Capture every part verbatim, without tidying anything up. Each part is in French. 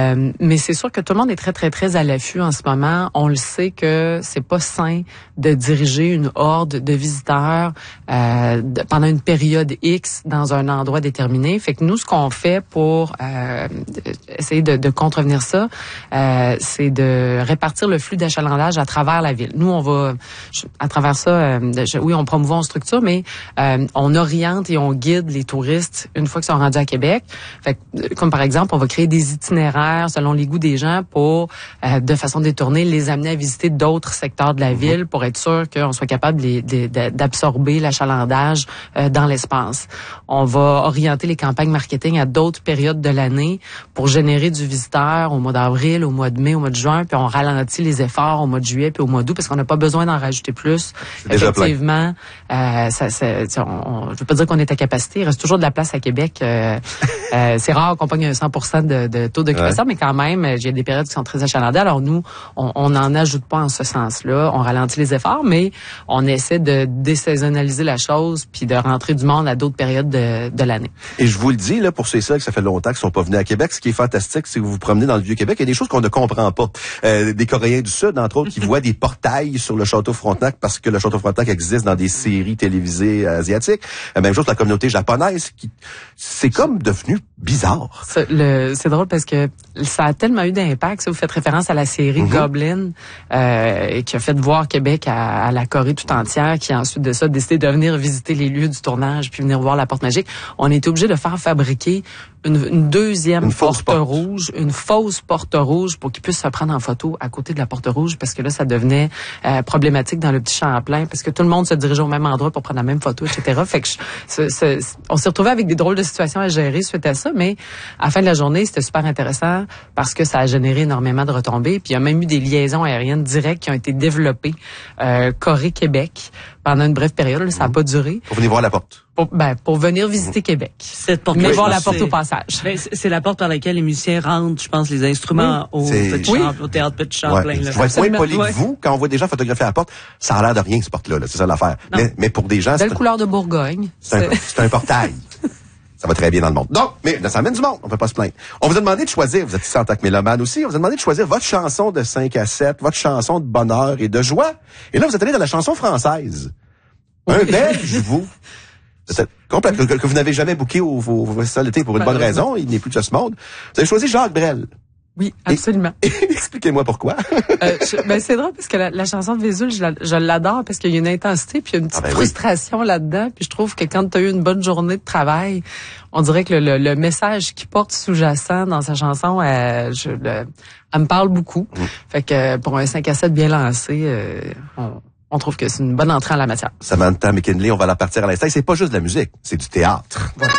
Euh, mais c'est sûr que tout le monde est très, très, très à l'affût en ce moment. On le sait que c'est pas sain de diriger une horde de visiteurs euh, de, pendant une période X dans un endroit déterminé. Fait que nous, ce qu'on fait pour euh, essayer de, de contrevenir ça, euh, c'est de répartir le flux d'achalandage à travers la ville. Nous, on va, à travers ça, euh, je, oui, on promouvoit en structure, mais euh, on oriente et on guide les touristes une fois qu'ils sont rendus à Québec. Fait que, comme par exemple, on va créer des itinéraires selon les goûts des gens pour, euh, de façon détournée, les amener à visiter d'autres secteurs de la ville pour être sûr qu'on soit capable de, de, de, d'absorber l'achalandage euh, dans l'espace. On va orienter les campagnes marketing à d'autres périodes de l'année pour générer du visiteur au mois d'avril, au mois de mai, au mois de juin, puis on ralentit les efforts au mois de juillet puis au mois d'août parce qu'on n'a pas besoin d'en rajouter plus. C'est Effectivement, euh, ça, ça, on, on, je veux pas dire qu'on est à capacité, il reste toujours de la place à Québec. Euh, euh, c'est rare qu'on pogne un cent pour cent de, de taux d'occupation, ouais. mais quand même, il y a des périodes qui sont très achalandées. Alors nous, on n'en ajoute pas en ce sens-là. On ralentit les efforts, mais on essaie de désaisonnaliser la chose puis de rentrer du monde à d'autres périodes de, de l'année. Et je vous le dis, là, pour ceux et ceux que ça fait longtemps qu'ils sont pas venus à Québec, ce qui est fantastique, c'est que vous vous promenez dans le Vieux-Québec, il y a des choses qu'on ne comprend pas. Euh, des Coréens du Sud, entre autres, qui voient des portails sur le Château Frontenac parce que le Château Frontenac existe dans des séries télévisées asiatiques. La même chose pour la communauté japonaise, qui c'est comme devenu bizarre. C'est, le, c'est drôle parce que ça a tellement eu d'impact. Ça, vous faites référence à la série mm-hmm. Goblin, euh, qui a fait voir Québec à, à la Corée tout entière, qui a ensuite de ça décidé de venir visiter les lieux du tournage puis venir voir la Porte Magique. On a été obligé de faire fabriquer une, une deuxième une porte, porte rouge, une fausse porte rouge pour qu'ils puissent se prendre en photo à côté de la porte rouge parce que là, ça devenait euh, problématique dans le petit Champlain parce que tout le monde se dirigeait au même endroit pour prendre la même photo, et cetera. Fait que je, c'est, c'est, on s'est retrouvé avec des drôles de situations à gérer suite à ça, mais à la fin de la journée, c'était super intéressant parce que ça a généré énormément de retombées. Puis il y a même eu des liaisons aériennes directes qui ont été développées euh, Corée-Québec pendant une brève période. Là, ça n'a mmh. pas duré. Pour venir voir la porte. Pour, ben, pour venir visiter mmh. Québec. Cette porte venir oui, voir la porte au passage. Ben, c'est, c'est la porte par laquelle les musiciens rentrent, je pense, les instruments oui. au, petit oui. Champ, au théâtre Petit Champlain. Ouais. Je vais être moins poli que vous. Quand on voit des gens photographier à la porte, ça a l'air de rien, cette porte-là. Là. C'est ça l'affaire. Mais, mais pour des gens... Belle c'est couleur de Bourgogne. C'est, c'est... Un, c'est un portail. Ça va très bien dans le monde. Donc, mais ça amène du monde, on peut pas se plaindre. On vous a demandé de choisir, vous êtes ici en tant que mélomane aussi, on vous a demandé de choisir votre chanson de cinq à sept, votre chanson de bonheur et de joie. Et là, vous êtes allé dans la chanson française. Oui. Un Belge, vous. Complète, que, que vous n'avez jamais booké au, au, au festival d'été pour une bonne raison, il n'est plus de ce monde. Vous avez choisi Jacques Brel. Oui, absolument. Et, et, expliquez-moi pourquoi. euh, je, ben c'est drôle parce que la, la chanson de Vézul, je, la, je l'adore parce qu'il y a une intensité puis il y a une petite ah ben frustration oui. là-dedans. Puis je trouve que quand tu as eu une bonne journée de travail, on dirait que le, le, le message qui porte sous-jacent dans sa chanson, euh, je, le, elle me parle beaucoup. Mm. Fait que pour un cinq à sept bien lancé, euh, on, on trouve que c'est une bonne entrée en la matière. Samantha McKinley, on va la partir à l'instant. Et c'est pas juste de la musique, c'est du théâtre. Voilà.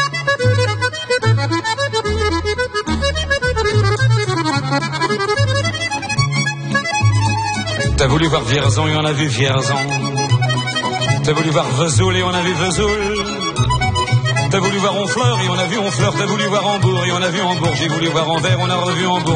T'as voulu voir Vierzon et on a vu Vierzon. T'as voulu voir Vesoul et on a vu Vesoul. T'as voulu voir Honfleur et on a vu Honfleur. T'as voulu voir Hambourg et on a vu Hambourg. J'ai voulu voir Anvers, on a revu Hambourg.